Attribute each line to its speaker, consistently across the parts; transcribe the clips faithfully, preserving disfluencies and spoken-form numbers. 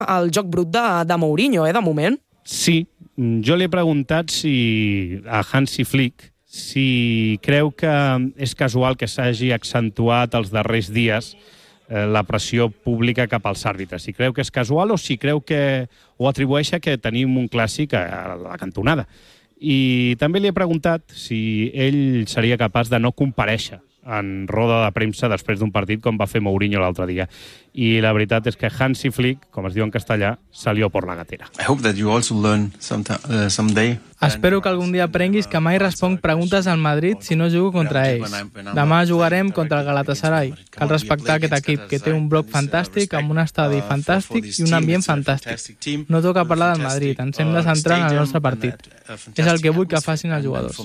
Speaker 1: el joc brut de, de Mourinho, eh, de moment.
Speaker 2: Sí, jo li he preguntat si a Hansi Flick si creu que és casual que s'hagi accentuat els darrers dies eh, la pressió pública cap als àrbitres. Si creu que és casual o si creu que ho atribueix a que tenim un clàssic a la cantonada. I també li he preguntat si ell seria capaç de no comparèixer en roda de premsa després d'un partit com va fer Mourinho l'altre dia. I la veritat és que Hansi Flick, com es diu en castellà, salió por la gatera.
Speaker 3: I hope that you also learn someday.
Speaker 4: Espero que algun dia aprenguis que mai responc preguntes al Madrid si no jugo contra ells. Demà jugarem contra el Galatasaray. Cal respectar aquest equip, que té un bloc fantàstic, amb un estadi fantàstic i un ambient fantàstic. No toca parlar del Madrid, ens hem de centrar en el nostre partit. És el que vull que facin els jugadors.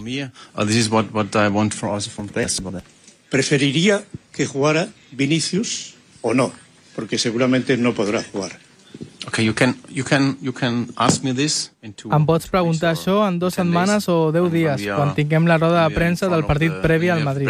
Speaker 5: Preferiría que jugara Vinicius o no, porque seguramente no podrá jugar.
Speaker 3: Okay, you can, you can, you can ask me this in two,
Speaker 4: em pots preguntar això en dues setmanes o deu dies, quan tinguem la roda de premsa del partit previ al Madrid.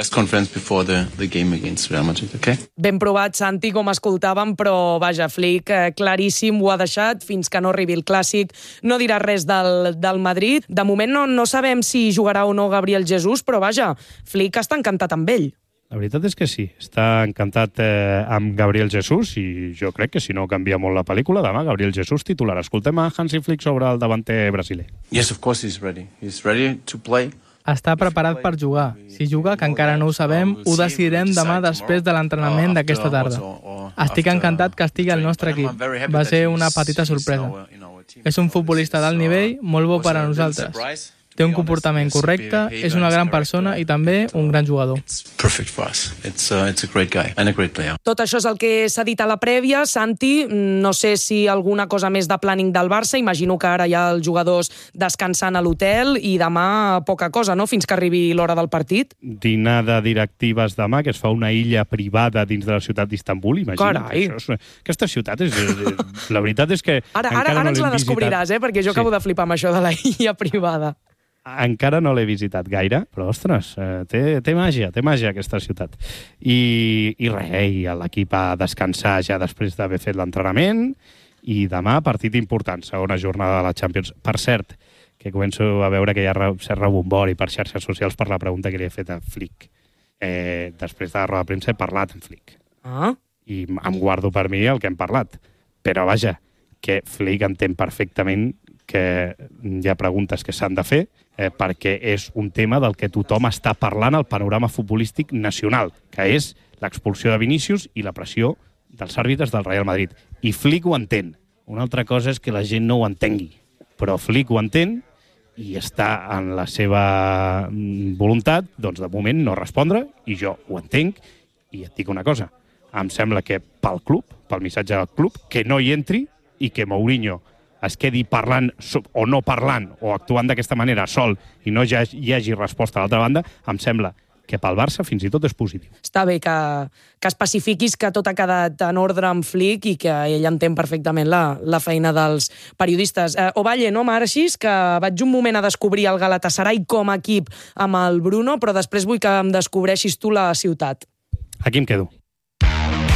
Speaker 1: Ben provat, Santi, com escoltàvem, però vaja, Flick eh, claríssim ho ha deixat fins que no arribi el clàssic. No dirà res del, del Madrid. De moment no, no sabem si jugarà o no Gabriel Jesús, però vaja, Flick està encantat amb ell.
Speaker 2: La veritat és que sí, està encantat eh, amb Gabriel Jesús i jo crec que si no canvia molt la pel·lícula, demà Gabriel Jesús titular. Escoltem a Hansi Flick sobre el davanter brasiler.
Speaker 3: Yes, of course he's ready. He's ready to play.
Speaker 4: Està preparat per jugar. Si juga, que encara no ho sabem, ho decidirem demà després de l'entrenament d'aquesta tarda. Estic encantat que estigui al nostre equip. Va ser una petita sorpresa. És un futbolista d'alt nivell, molt bo per a nosaltres. Té un comportament correcte, és una gran persona i també un gran jugador.
Speaker 1: Tot això és el que s'ha dit a la prèvia. Santi, no sé si alguna cosa més de planning del Barça. Imagino que ara hi ha els jugadors descansant a l'hotel i demà poca cosa, no?, fins que arribi l'hora del partit.
Speaker 2: Dinar de directives demà, que es fa una illa privada dins de la ciutat d'Istanbul. Imagina't. Això és, aquesta ciutat és... La veritat és que...
Speaker 1: Ara, ara, ara ens la descobriràs, eh? Perquè jo acabo sí. de flipar amb això de la illa privada.
Speaker 2: Encara no l'he visitat gaire, però, ostres, eh, té, té màgia, té màgia aquesta ciutat. I, i res, i l'equip ha descansat ja després d'haver fet l'entrenament i demà partit important, segona jornada de la Champions. Per cert, que començo a veure que hi ha cert rebombori per xarxes socials per la pregunta que li he fet a Flick. Eh, després de la roda de premsa he parlat amb Flick.
Speaker 1: Ah?
Speaker 2: I em guardo per mi el que hem parlat. Però, vaja, que Flick entén perfectament que hi ha preguntes que s'han de fer eh, perquè és un tema del que tothom està parlant al panorama futbolístic nacional, que és l'expulsió de Vinícius i la pressió dels àrbitres del Real Madrid. I Flick ho entén. Una altra cosa és que la gent no ho entengui. Però Flick ho entén i està en la seva voluntat, doncs de moment no respondre, i jo ho entenc, i et dic una cosa, em sembla que pel club, pel missatge del club, que no hi entri i que Mourinho es quedi parlant o no parlant o actuant d'aquesta manera sol i no hi hagi, hi hagi resposta a l'altra banda, em sembla que pel Barça fins i tot és positiu.
Speaker 1: Està bé que, que especifiquis que tot ha quedat en ordre amb Flick i que ell entén perfectament la, la feina dels periodistes. Eh, Ovalle, no marxis, que vaig un moment a descobrir el Galatasaray com a equip amb el Bruno, però després vull que em descobreixis tu la ciutat.
Speaker 2: Aquí em quedo.